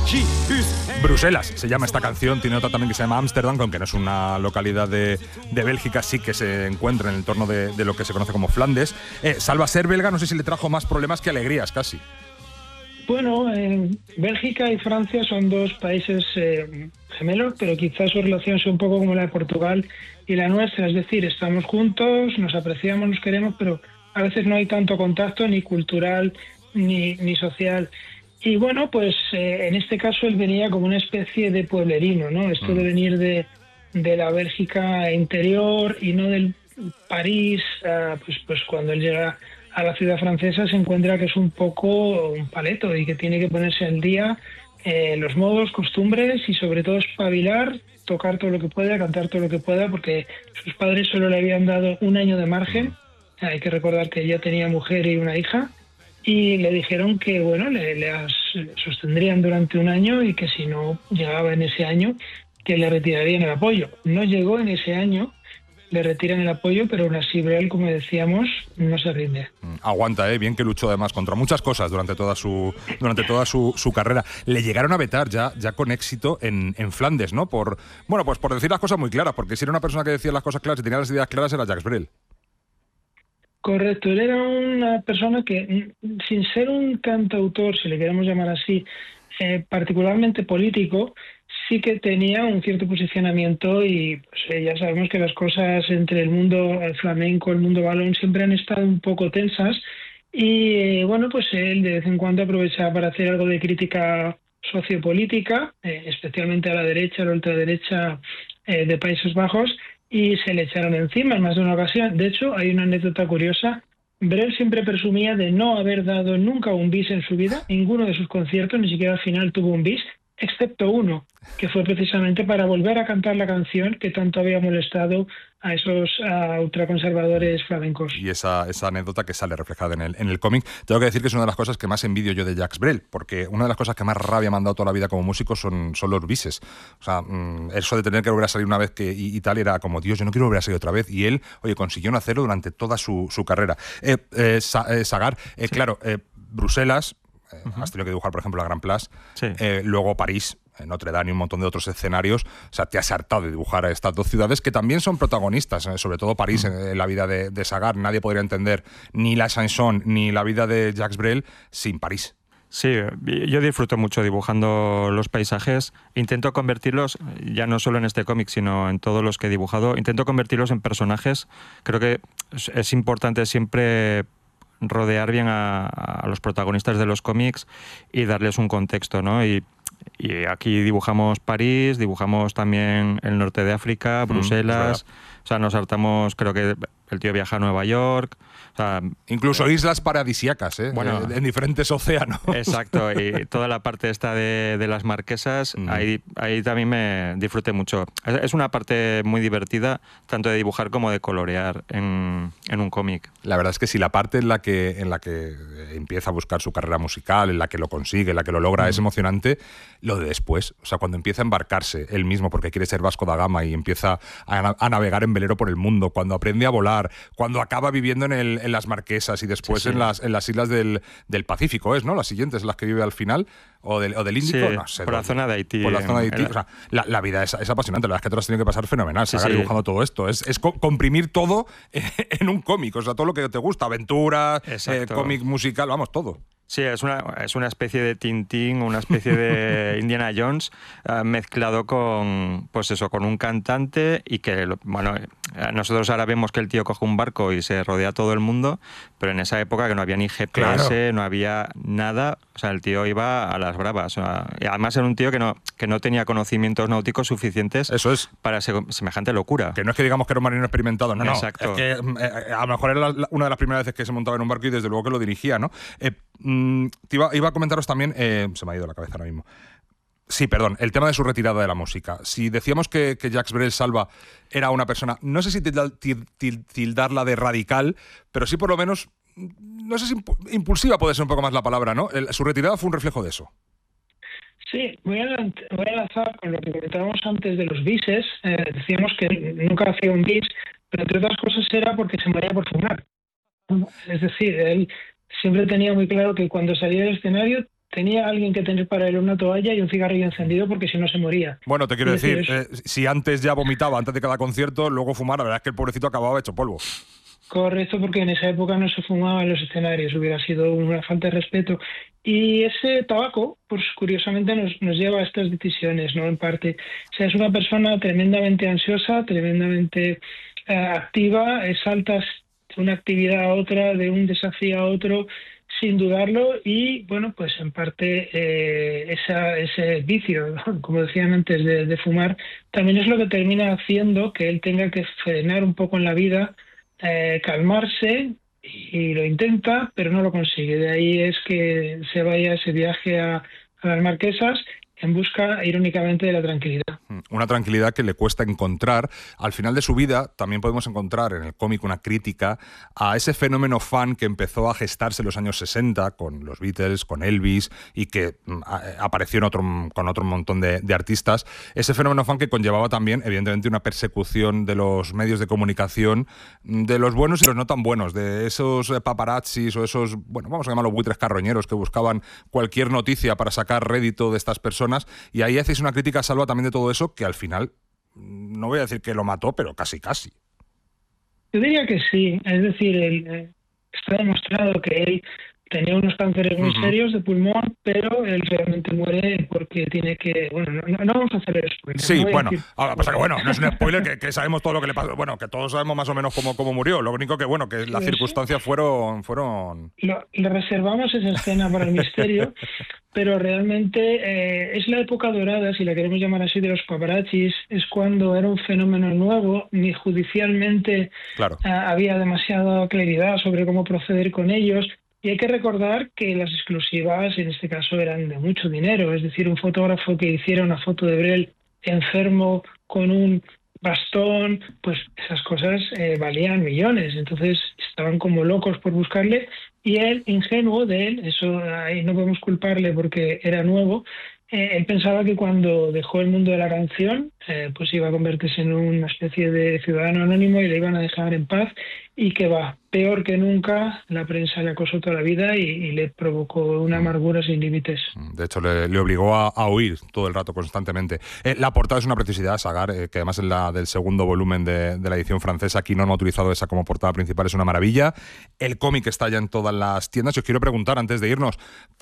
Bruselas se llama esta canción, tiene otra también que se llama Ámsterdam, aunque no es una localidad de Bélgica, sí que se encuentra en el entorno de lo que se conoce como Flandes. Salva, ser belga, no sé si le trajo más problemas que alegrías, casi. Bueno, Bélgica y Francia son dos países gemelos, pero quizás su relación sea un poco como la de Portugal y la nuestra, es decir, estamos juntos, nos apreciamos, nos queremos, pero a veces no hay tanto contacto ni cultural ni social. Y bueno, pues en este caso él venía como una especie de pueblerino, ¿no? Esto de venir de la Bélgica interior y no del París, pues cuando él llega a la ciudad francesa se encuentra que es un poco un paleto y que tiene que ponerse al día los modos, costumbres y sobre todo espabilar, tocar todo lo que pueda, cantar todo lo que pueda, porque sus padres solo le habían dado un año de margen. Hay que recordar que ella tenía mujer y una hija, y le dijeron que bueno, le sostendrían durante un año y que si no llegaba en ese año que le retirarían el apoyo. No llegó en ese año, le retiran el apoyo, pero aún así Brel, como decíamos, no se rinde. Aguanta, bien que luchó además contra muchas cosas durante toda su carrera. Le llegaron a vetar ya con éxito en Flandes, ¿no? Por decir las cosas muy claras, porque si era una persona que decía las cosas claras y tenía las ideas claras era Jacques Brel. Correcto, él era una persona que, sin ser un cantautor, si le queremos llamar así, particularmente político, sí que tenía un cierto posicionamiento y pues, ya sabemos que las cosas entre el mundo flamenco, el mundo balón, siempre han estado un poco tensas y bueno, pues él de vez en cuando aprovechaba para hacer algo de crítica sociopolítica, especialmente a la derecha, a la ultraderecha de Países Bajos, y se le echaron encima en más de una ocasión. De hecho, hay una anécdota curiosa. Brel siempre presumía de no haber dado nunca un bis en su vida, ninguno de sus conciertos, ni siquiera al final tuvo un bis, excepto uno, que fue precisamente para volver a cantar la canción que tanto había molestado a esos ultraconservadores flamencos. Y esa anécdota que sale reflejada en el cómic, tengo que decir que es una de las cosas que más envidio yo de Jacques Brel, porque una de las cosas que más rabia me han dado toda la vida como músico son los bises. O sea, eso de tener que volver a salir una vez y tal era como, Dios, yo no quiero volver a salir otra vez. Y él, consiguió no hacerlo durante toda su carrera. Sagar, sí. Claro, Bruselas, has tenido que dibujar, por ejemplo, la Grand Place, sí. Luego París, Notre Dame y un montón de otros escenarios. O sea, te has hartado de dibujar a estas dos ciudades que también son protagonistas, sobre todo París, en la vida de Sagar. Nadie podría entender ni la chanson ni la vida de Jacques Brel sin París. Sí, yo disfruto mucho dibujando los paisajes. Intento convertirlos, ya no solo en este cómic, sino en todos los que he dibujado, intento convertirlos en personajes. Creo que es importante siempre rodear bien a los protagonistas de los cómics y darles un contexto, ¿no? Y aquí dibujamos París, dibujamos también el norte de África, Bruselas. O sea, nos hartamos, creo que el tío viaja a Nueva York. O sea, incluso islas paradisíacas, bueno, en diferentes océanos. Exacto, y toda la parte esta de las marquesas, ahí también me disfruté mucho. Es una parte muy divertida, tanto de dibujar como de colorear en un cómic. La verdad es que sí, la parte en la que empieza a buscar su carrera musical, en la que lo consigue, en la que lo logra, es emocionante. Lo de después, o sea, cuando empieza a embarcarse él mismo porque quiere ser Vasco da Gama y empieza a navegar en velero por el mundo, cuando aprende a volar, cuando acaba viviendo en las Marquesas y después sí. En las islas del Pacífico, ¿no? Las siguientes, las que vive al final, o del Índico, sí, no sé. Por la zona de Haití. Por la zona de Haití. O sea, la vida es apasionante, la verdad es que te lo has tenido que pasar fenomenal, Sagar, dibujando todo esto. Es comprimir todo en un cómic, o sea, todo lo que te gusta, aventura, cómic musical, vamos, todo. Sí, es una especie de Tintín, una especie de Indiana Jones mezclado con un cantante y que, bueno, nosotros ahora vemos que el tío coge un barco y se rodea todo el mundo, pero en esa época que no había ni GPS, claro. No había nada, o sea, el tío iba a las bravas. O sea, y además era un tío que no tenía conocimientos náuticos suficientes. Eso es. Para semejante locura. Que no es que digamos que era un marino experimentado, no. Exacto. Es que a lo mejor era una de las primeras veces que se montaba en un barco y desde luego que lo dirigía, ¿no? Iba a comentaros también, se me ha ido la cabeza ahora mismo. Sí, perdón, el tema de su retirada de la música. Si decíamos que Jacques Brel Salva era una persona, no sé si tildarla de radical, pero sí por lo menos, no sé si impulsiva puede ser un poco más la palabra, ¿no? Su retirada fue un reflejo de eso. Sí, voy a enlazar con lo que comentábamos antes de los bises. Decíamos que nunca hacía un bis, pero entre otras cosas era porque se moría por fumar. Es decir, él siempre tenía muy claro que cuando salía del escenario tenía alguien que tener para él una toalla y un cigarrillo encendido porque si no se moría. Bueno, te quiero decir, si antes ya vomitaba antes de cada concierto, luego fumar, la verdad es que el pobrecito acababa hecho polvo. Correcto, porque en esa época no se fumaba en los escenarios, hubiera sido una falta de respeto. Y ese tabaco, pues curiosamente nos lleva a estas decisiones, ¿no? En parte. O sea, es una persona tremendamente ansiosa, tremendamente activa, saltas de una actividad a otra, de un desafío a otro, sin dudarlo, y bueno, pues en parte ese vicio, ¿no? Como decían antes, de fumar, también es lo que termina haciendo que él tenga que frenar un poco en la vida, calmarse, y lo intenta, pero no lo consigue. De ahí es que se vaya ese viaje a las Marquesas en busca, irónicamente, de la tranquilidad. Una tranquilidad que le cuesta encontrar. Al final de su vida también podemos encontrar en el cómic una crítica a ese fenómeno fan que empezó a gestarse en los años 60 con los Beatles, con Elvis, y que apareció con otro montón de artistas. Ese fenómeno fan que conllevaba también, evidentemente, una persecución de los medios de comunicación, de los buenos y los no tan buenos, de esos paparazzis o esos, bueno, vamos a llamarlos buitres carroñeros que buscaban cualquier noticia para sacar rédito de estas personas. Y ahí hacéis una crítica, Salva, también de todo eso, que al final, no voy a decir que lo mató, pero casi. Yo diría que sí, es decir, está demostrado que él tenía unos cánceres muy serios de pulmón, pero él realmente muere porque tiene que... Bueno, no vamos a hacer el spoiler. Sí, no bueno, decir... ahora pasa que bueno, no es un spoiler, que sabemos todo lo que le pasó. Bueno, que todos sabemos más o menos cómo murió. Lo único que, bueno, que las circunstancias fueron... Le reservamos esa escena para el misterio, pero realmente es la época dorada, si la queremos llamar así, de los paparazzis. Es cuando era un fenómeno nuevo, ni judicialmente había demasiada claridad sobre cómo proceder con ellos. Y hay que recordar que las exclusivas en este caso eran de mucho dinero, es decir, un fotógrafo que hiciera una foto de Brel enfermo con un bastón, pues esas cosas valían millones, entonces estaban como locos por buscarle, y él, ingenuo de él, eso ahí no podemos culparle porque era nuevo, él pensaba que cuando dejó el mundo de la canción, pues iba a convertirse en una especie de ciudadano anónimo y le iban a dejar en paz, y que va, peor que nunca, la prensa le acosó toda la vida y le provocó una amargura sin límites. De hecho, le obligó a huir todo el rato, constantemente. La portada es una preciosidad, Sagar, que además es la del segundo volumen de la edición francesa. Aquí no han utilizado esa como portada principal, es una maravilla. El cómic está ya en todas las tiendas. Os quiero preguntar, antes de irnos,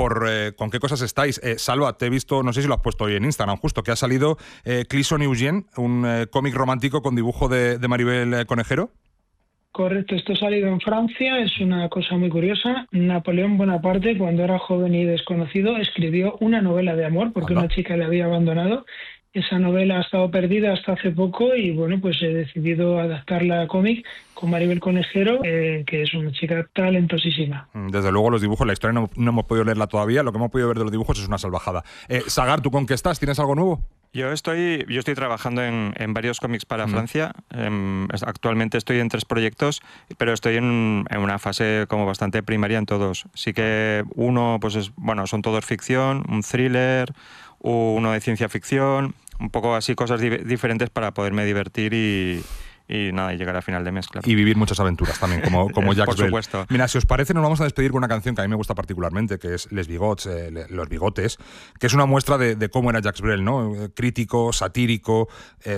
con qué cosas estáis. Salva, te he visto, no sé si lo has puesto hoy en Instagram, justo, que ha salido Clisson y Eugène, un cómic romántico con dibujo de Maribel Conejero. Correcto, esto ha salido en Francia, es una cosa muy curiosa. Napoleón Bonaparte, cuando era joven y desconocido, escribió una novela de amor porque una chica le había abandonado. Esa novela ha estado perdida hasta hace poco y bueno, pues he decidido adaptarla a cómic con Maribel Conejero, que es una chica talentosísima. Desde luego los dibujos, la historia no hemos podido leerla todavía, lo que hemos podido ver de los dibujos es una salvajada. Sagar, ¿tú con qué estás? ¿Tienes algo nuevo? Yo estoy trabajando en varios cómics para Francia. Actualmente estoy en 3 proyectos, pero estoy en una fase como bastante primaria en todos. Sí que uno, pues son todos ficción, un thriller, uno de ciencia ficción, un poco así cosas diferentes para poderme divertir y llegar a final de mes, claro. Y vivir muchas aventuras también, como Jacques Por Brel. supuesto. Mira, si os parece, nos vamos a despedir con una canción que a mí me gusta particularmente, que es Les Bigots, Los Bigotes, que es una muestra de cómo era Jacques Brel, ¿no? Crítico, satírico,